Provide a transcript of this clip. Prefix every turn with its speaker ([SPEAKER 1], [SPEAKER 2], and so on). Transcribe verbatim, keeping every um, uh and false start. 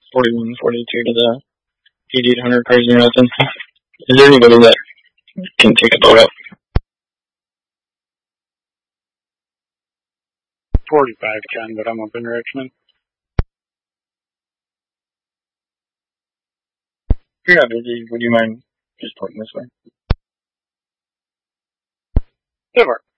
[SPEAKER 1] forty-one forty-two to the eighty-eight hundred Crazy Marathon. Is there anybody that can take a boat up?
[SPEAKER 2] forty-five can, but I'm up in Richmond.
[SPEAKER 1] If you're not busy, would you mind just pointing this way?
[SPEAKER 2] Good work.